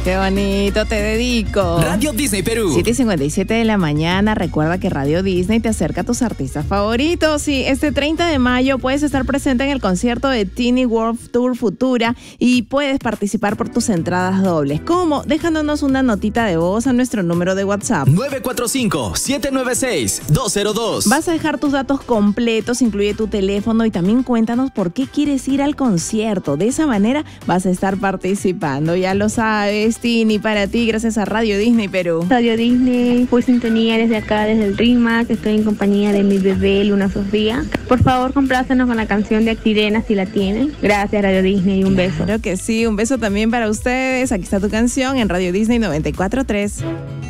Qué bonito, te dedico. Radio Disney Perú. 7:57 de la mañana. Recuerda que Radio Disney te acerca a tus artistas favoritos. Y este 30 de mayo puedes estar presente en el concierto de Tiny World Tour Futura y puedes participar por tus entradas dobles. ¿Cómo? Dejándonos una notita de voz a nuestro número de WhatsApp. 945-796-202. Vas a dejar tus datos completos, incluye tu teléfono y también cuéntanos por qué quieres ir al concierto. De esa manera vas a estar participando. Ya lo sabes, Tini, para ti, gracias a Radio Disney Perú. Radio Disney, por sintonía desde acá, desde el RIMAC. Estoy en compañía de mi bebé Luna Sofía. Por favor, complácenos con la canción de Actirena si la tienen. Gracias, Radio Disney, un beso. Claro que sí, un beso también para ustedes. Aquí está tu canción en Radio Disney 94.3.